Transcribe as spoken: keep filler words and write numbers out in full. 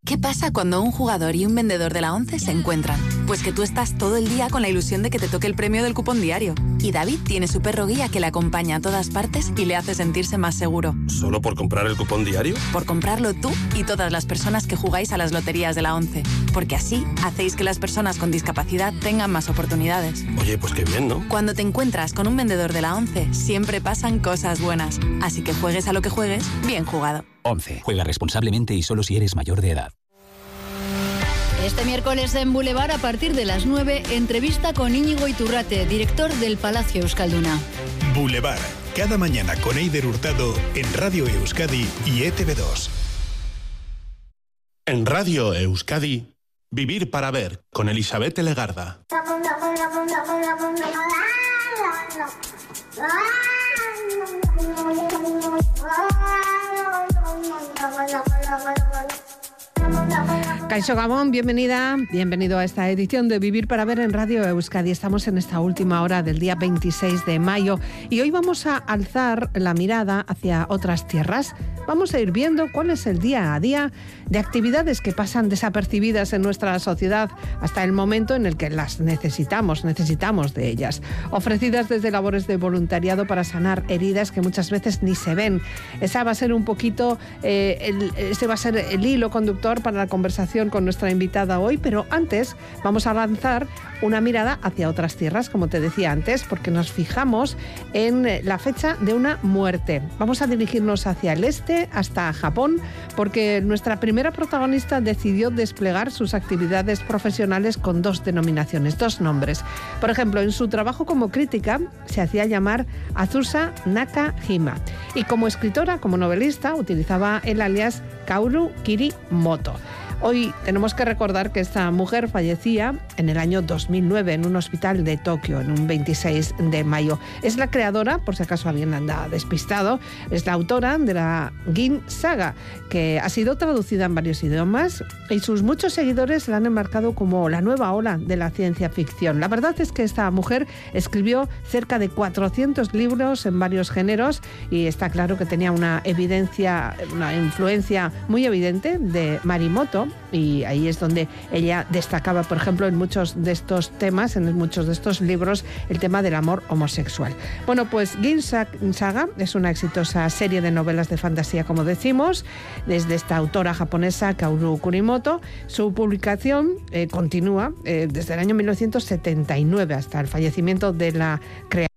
¿Qué pasa cuando un jugador y un vendedor de la ONCE se encuentran? Pues que tú estás todo el día con la ilusión de que te toque el premio del cupón diario. Y David tiene su perro guía que le acompaña a todas partes y le hace sentirse más seguro. ¿Solo por comprar el cupón diario? Por comprarlo tú y todas las personas que jugáis a las loterías de la ONCE. Porque así hacéis que las personas con discapacidad tengan más oportunidades. Oye, pues qué bien, ¿no? Cuando te encuentras con un vendedor de la ONCE, siempre pasan cosas buenas. Así que juegues a lo que juegues, bien jugado. ONCE. Juega responsablemente y solo si eres mayor de edad. Este miércoles en Boulevard, a partir de las nueve, entrevista con Íñigo Iturrate, director del Palacio Euskalduna. Boulevard, cada mañana con Eider Hurtado en Radio Euskadi y E T V dos. En Radio Euskadi, Vivir para Ver, con Elizabeth Legarda. Kaixo Gabón, bienvenida, bienvenido a esta edición de Vivir para Ver en Radio Euskadi. Estamos en esta última hora del día veintiséis de mayo y hoy vamos a alzar la mirada hacia otras tierras. Vamos a ir viendo cuál es el día a día de actividades que pasan desapercibidas en nuestra sociedad hasta el momento en el que las necesitamos, necesitamos de ellas. Ofrecidas desde labores de voluntariado para sanar heridas que muchas veces ni se ven. Esa va a ser un poquito, eh, el, ese va a ser el hilo conductor para la conversación con nuestra invitada hoy, pero antes vamos a lanzar una mirada hacia otras tierras, como te decía antes, porque nos fijamos en la fecha de una muerte. Vamos a dirigirnos hacia el este, hasta Japón, porque nuestra primera protagonista decidió desplegar sus actividades profesionales con dos denominaciones, dos nombres. Por ejemplo, en su trabajo como crítica se hacía llamar Azusa Nakahima y como escritora, como novelista, utilizaba el alias Kaoru Kirimoto. Hoy tenemos que recordar que esta mujer fallecía en el año dos mil nueve en un hospital de Tokio, en un veintiséis de mayo. Es la creadora, por si acaso alguien anda despistado, es la autora de la Gin Saga, que ha sido traducida en varios idiomas y sus muchos seguidores la han enmarcado como la nueva ola de la ciencia ficción. La verdad es que esta mujer escribió cerca de cuatrocientos libros en varios géneros y está claro que tenía una evidencia, una influencia muy evidente de Marimoto. Y ahí es donde ella destacaba, por ejemplo, en muchos de estos temas, en muchos de estos libros, el tema del amor homosexual. Bueno, pues Gin Saga es una exitosa serie de novelas de fantasía, como decimos, desde esta autora japonesa Kaoru Kirimoto. Su publicación eh, continúa eh, desde el año mil novecientos setenta y nueve hasta el fallecimiento de la creadora.